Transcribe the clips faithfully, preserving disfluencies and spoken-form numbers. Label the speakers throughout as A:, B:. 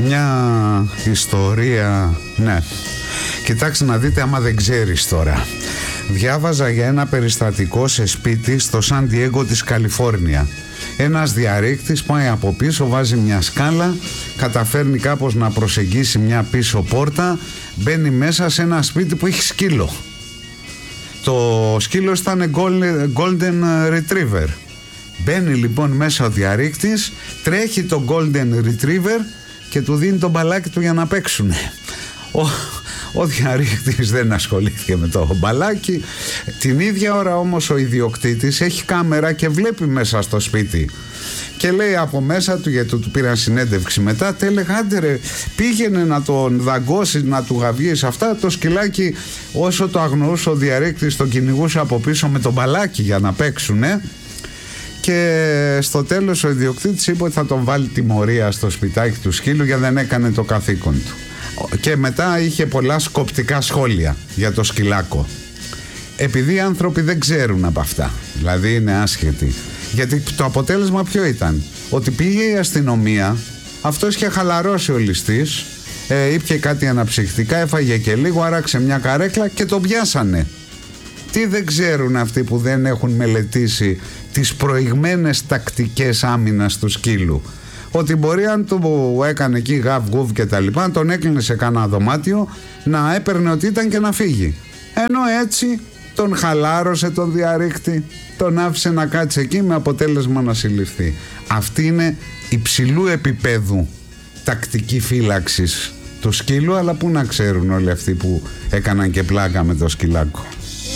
A: Μια ιστορία, ναι. Κοιτάξτε να δείτε άμα δεν ξέρεις τώρα. Διάβαζα για ένα περιστατικό σε σπίτι στο Σαν Ντιέγκο της Καλιφόρνια. Ένας διαρρήκτης πάει από πίσω, βάζει μια σκάλα, καταφέρνει κάπως να προσεγγίσει μια πίσω πόρτα, μπαίνει μέσα σε ένα σπίτι που έχει σκύλο. Το σκύλο ήταν Golden Retriever. Μπαίνει λοιπόν μέσα ο διαρρήκτης, τρέχει το Golden Retriever και του δίνει το μπαλάκι του για να παίξουνε. Ο, ο διαρρήκτης δεν ασχολήθηκε με το μπαλάκι. Την ίδια ώρα όμως ο ιδιοκτήτης έχει κάμερα και βλέπει μέσα στο σπίτι. Και λέει από μέσα του, γιατί του πήραν συνέντευξη μετά, τέλεγε άντε ρε, πήγαινε να τον δαγκώσει, να του γαβγείς αυτά. Το σκυλάκι, όσο το αγνοούσε ο διαρρήκτης, τον κυνηγούσε από πίσω με το μπαλάκι για να παίξουνε. Και στο τέλος ο ιδιοκτήτης είπε ότι θα τον βάλει τιμωρία στο σπιτάκι του σκύλου γιατί δεν έκανε το καθήκον του. Και μετά είχε πολλά σκοπτικά σχόλια για το σκυλάκο. Επειδή οι άνθρωποι δεν ξέρουν από αυτά, δηλαδή είναι άσχετοι. Γιατί το αποτέλεσμα ποιο ήταν? Ότι πήγε η αστυνομία, αυτός είχε χαλαρώσει ο ληστής, ε, ήπιε κάτι αναψυκτικά, έφαγε και λίγο, άραξε μια καρέκλα και τον πιάσανε. Τι δεν ξέρουν αυτοί που δεν έχουν μελετήσει τις προηγμένες τακτικές άμυνας του σκύλου? Ότι μπορεί αν του έκανε εκεί γαβ γουβ και τα λοιπά, τον έκλεινε σε κανένα δωμάτιο, να έπαιρνε ότι ήταν και να φύγει. Ενώ έτσι τον χαλάρωσε τον διαρρήκτη, τον άφησε να κάτσει εκεί με αποτέλεσμα να συλληφθεί. Αυτή είναι υψηλού επίπεδου τακτική φύλαξης του σκύλου, αλλά πού να ξέρουν όλοι αυτοί που έκαναν και πλάκα με το σκυλάκο.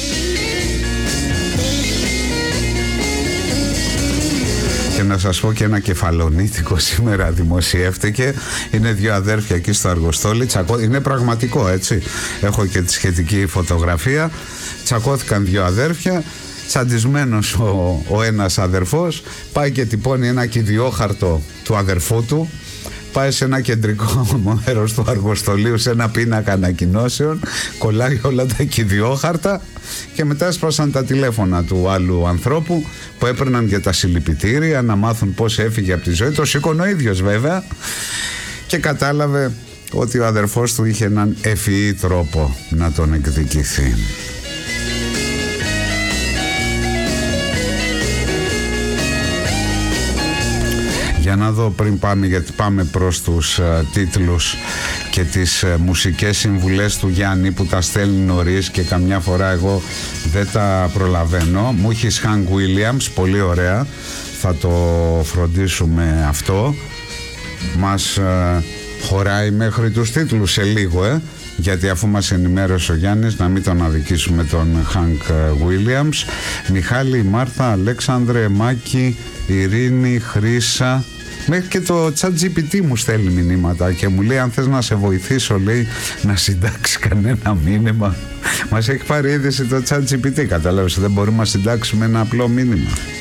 A: Και να σας πω και ένα κεφαλονίτικο σήμερα δημοσιεύτηκε. Είναι δύο αδέρφια εκεί στο Αργοστόλι. Τσακώ... Είναι πραγματικό, έτσι. Έχω και τη σχετική φωτογραφία. Τσακώθηκαν δύο αδέρφια. Τσαντισμένος ο, ο ένας αδερφός. Πάει και τυπώνει ένα κηδιόχαρτο του αδερφού του. Πάει σε ένα κεντρικό μέρος του Αργοστολίου, σε ένα πίνακα ανακοινώσεων, κολλάει όλα τα κηδιόχαρτα και μετά έσπασαν τα τηλέφωνα του άλλου ανθρώπου που έπαιρναν και τα συλληπιτήρια να μάθουν πώς έφυγε από τη ζωή. Το σήκωνε ο ίδιος βέβαια και κατάλαβε ότι ο αδερφός του είχε έναν ευφυή τρόπο να τον εκδικηθεί. Για να δω πριν πάμε, γιατί πάμε προς τους uh, τίτλους και τις uh, μουσικές συμβουλές του Γιάννη που τα στέλνει νωρίς και καμιά φορά εγώ δεν τα προλαβαίνω. Μου έχει Hank Williams, πολύ ωραία, θα το φροντίσουμε αυτό. Μας uh, χωράει μέχρι τους τίτλους σε λίγο, ε, γιατί αφού μας ενημέρωσε ο Γιάννης, να μην τον αδικήσουμε τον Hank Williams. Μιχάλη, Μάρθα, Αλέξανδρε, Μάκη, Ειρήνη, Χρύσα, μέχρι και το ChatGPT μου στέλνει μηνύματα και μου λέει αν θες να σε βοηθήσω, λέει, να συντάξει κανένα μήνυμα. Μας έχει πάρει είδηση το ChatGPT, καταλάβεις, δεν μπορούμε να συντάξουμε ένα απλό μήνυμα.